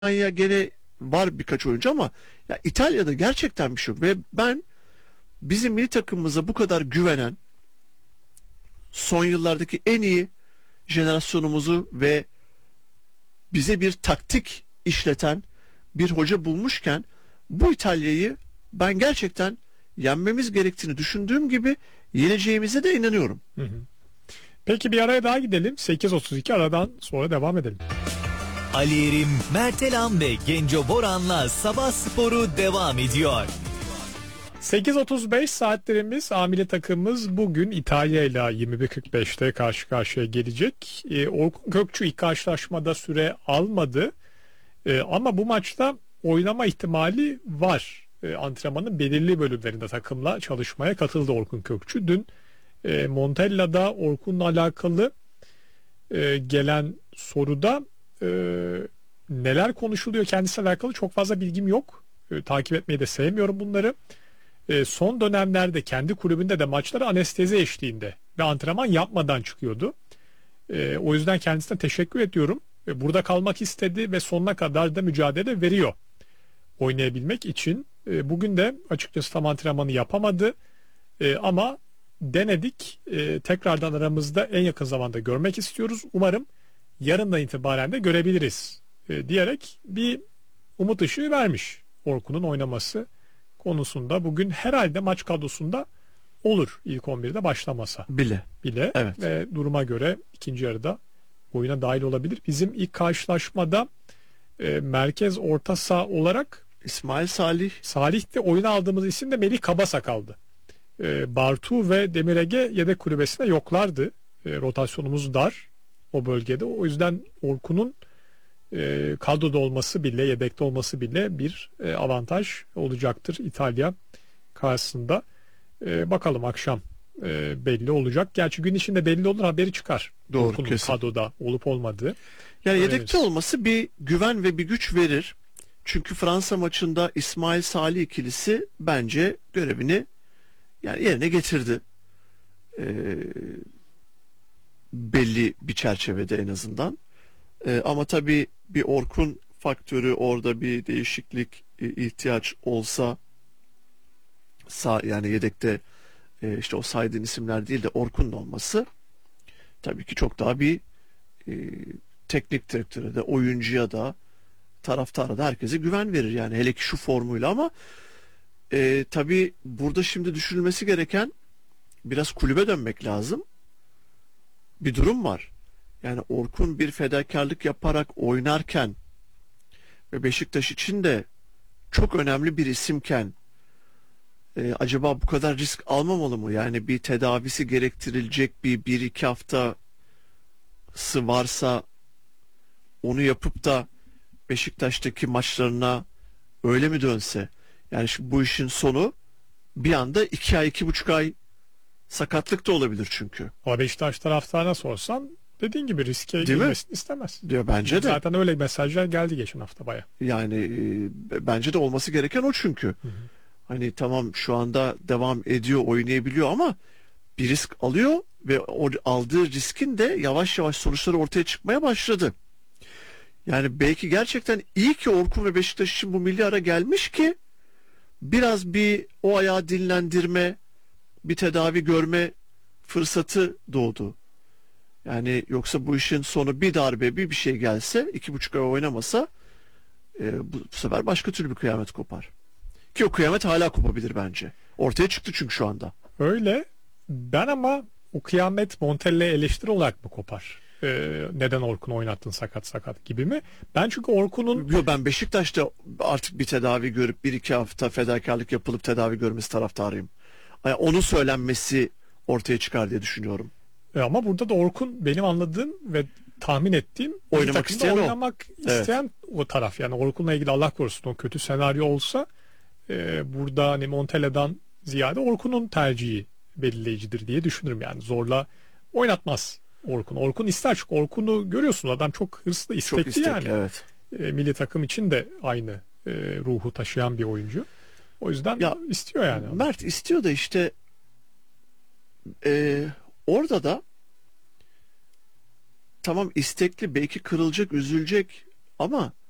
İspanya gene var birkaç oyuncu ama ya İtalya'da gerçekten bir şey yok. Ve ben bizim milli takımımıza bu kadar güvenen, son yıllardaki en iyi jenerasyonumuzu ve bize bir taktik işleten bir hoca bulmuşken bu İtalya'yı ben gerçekten yenmemiz gerektiğini düşündüğüm gibi yeneceğimize de inanıyorum. Hı hı. Peki bir araya daha gidelim. 8.32 aradan sonra devam edelim. Ali Yerim, Mertelan ve Genco Boran'la Sabah Sporu devam ediyor. 8.35 saatlerimiz, amili takımımız bugün İtalya ile 21.45'te karşı karşıya gelecek. Orkun Kökçü ilk karşılaşmada süre almadı. Ama bu maçta oynama ihtimali var. Antrenmanın belirli bölümlerinde takımla çalışmaya katıldı Orkun Kökçü. Dün Montella'da Orkun'la alakalı gelen soruda neler konuşuluyor kendisiyle alakalı çok fazla bilgim yok. Takip etmeyi de sevmiyorum bunları. Son dönemlerde kendi kulübünde de maçları anestezi eşliğinde ve antrenman yapmadan çıkıyordu. O yüzden kendisine teşekkür ediyorum. Burada kalmak istedi ve sonuna kadar da mücadele veriyor oynayabilmek için. Bugün de açıkçası tam antrenmanı yapamadı. Ama denedik. Tekrardan aramızda en yakın zamanda görmek istiyoruz. Umarım yarından itibaren de görebiliriz diyerek bir umut ışığı vermiş Orkun'un oynaması konusunda. Bugün herhalde maç kadrosunda olur ilk 11'de başlamasa. Bile. Evet. Ve duruma göre ikinci yarıda oyuna dahil olabilir. Bizim ilk karşılaşmada merkez orta saha olarak İsmail Salih'te oyuna aldığımız isim de Melih Kabasakal'dı. Bartu ve Demir Ege yedek kulübesinde yoklardı. Rotasyonumuz dar o bölgede. O yüzden Orkun'un kadroda olması bile, yedekte olması bile bir avantaj olacaktır İtalya karşısında. Bakalım akşam belli olacak. Gerçi gün içinde belli olur, haberi çıkar. Doğru, Orkun'un kesin. kadroda olup olmadığı. Yani Öğreniriz. yedekte olması bir güven ve bir güç verir. Çünkü Fransa maçında İsmail Salih ikilisi bence görevini yani yerine getirdi. Belli bir çerçevede en azından. Ama tabii bir Orkun faktörü, orada bir değişiklik ihtiyaç olsa yani yedekte işte o saydığın isimler değil de Orkun'un olması tabii ki çok daha bir teknik direktöre de, oyuncuya da, taraftara da herkese güven verir yani, hele ki şu formuyla. Ama tabii burada şimdi düşünülmesi gereken, biraz kulübe dönmek lazım. Bir durum var. Yani Orkun bir fedakarlık yaparak oynarken ve Beşiktaş için de çok önemli bir isimken acaba bu kadar risk almamalı mı? Yani bir tedavisi gerektirilecek bir iki haftası varsa onu yapıp da Beşiktaş'taki maçlarına öyle mi dönse? Yani bu işin sonu bir anda 2 ay, 2,5 ay sakatlık da olabilir çünkü. Ama Beşiktaş taraftarına sorsan dediğin gibi riske Değil mi? girmesini istemez. Diyor bence de. Zaten öyle mesajlar geldi geçen hafta baya. Yani bence de olması gereken o çünkü. Hı hı. Hani tamam, şu anda devam ediyor, oynayabiliyor ama bir risk alıyor ve o aldığı riskin de yavaş yavaş sonuçları ortaya çıkmaya başladı. Yani belki gerçekten iyi ki Orkun ve Beşiktaş için bu milli ara gelmiş ki biraz bir o ayağı dinlendirme, bir tedavi görme fırsatı doğdu. Yani yoksa bu işin sonu bir darbe, bir şey gelse, 2,5 ay oynamasa bu sefer başka türlü bir kıyamet kopar. Ki o kıyamet hala kopabilir bence. Ortaya çıktı çünkü şu anda. Öyle. Ben ama o kıyamet Montella'ya eleştiri olarak mı kopar? Neden Orkun'u oynattın sakat gibi mi? Ben çünkü Orkun'un... Ben Beşiktaş'ta artık bir tedavi görüp 1-2 hafta fedakarlık yapılıp tedavi görmesi taraftarıyım. Yani onun söylenmesi ortaya çıkar diye düşünüyorum. Ama burada da Orkun benim anladığım ve tahmin ettiğim Oynamak isteyen oynamak isteyen o taraf. Yani Orkun'la ilgili Allah korusun o kötü senaryo olsa burada hani Montella'dan ziyade Orkun'un tercihi belirleyicidir diye düşünürüm. Yani zorla oynatmaz Orkun. Orkun ister, çünkü Orkun'u görüyorsun, adam çok hırslı, istekli, Çok istekli, yani. evet. Milli takım için de aynı ruhu taşıyan bir oyuncu. O yüzden istiyor yani. Mert istiyor da işte orada da tamam, istekli, belki kırılacak, üzülecek ama